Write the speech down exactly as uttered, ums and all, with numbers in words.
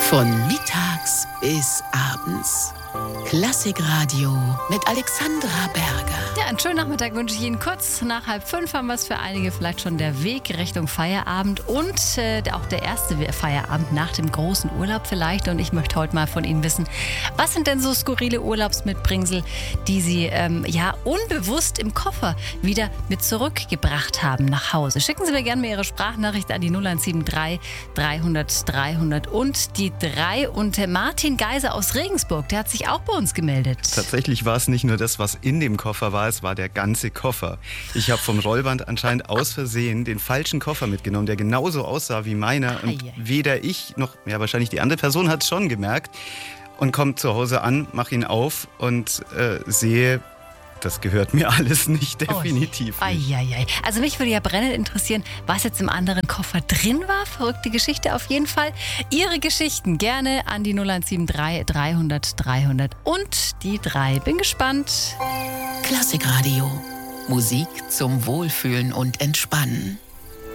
Von mittags bis abends. Klassikradio mit Alexandra Berger. Ja, einen schönen Nachmittag wünsche ich Ihnen. Kurz nach halb fünf haben wir es für einige vielleicht schon der Weg Richtung Feierabend und äh, auch der erste Feierabend nach dem großen Urlaub vielleicht. Und ich möchte heute mal von Ihnen wissen, was sind denn so skurrile Urlaubsmitbringsel, die Sie ähm, ja unbewusst im Koffer wieder mit zurückgebracht haben nach Hause? Schicken Sie mir gerne mal Ihre Sprachnachricht an die null eins sieben drei dreihundert dreihundert und die drei. Und äh, Martin Geiser aus Regensburg, der hat sich auch bei uns gemeldet. Tatsächlich war es nicht nur das, was in dem Koffer war, es war der ganze Koffer. Ich habe vom Rollband anscheinend aus Versehen den falschen Koffer mitgenommen, der genauso aussah wie meiner. Und weder ich noch, ja wahrscheinlich die andere Person hat es schon gemerkt. Und komme zu Hause an, mache ihn auf und äh, sehe, das gehört mir alles nicht, definitiv oh, nicht. Ai, ai, ai. Also mich würde ja brennend interessieren, was jetzt im anderen Koffer drin war. Verrückte Geschichte auf jeden Fall. Ihre Geschichten gerne an die null eins sieben drei dreihundert dreihundert und die drei. Bin gespannt. Klassikradio. Musik zum Wohlfühlen und Entspannen.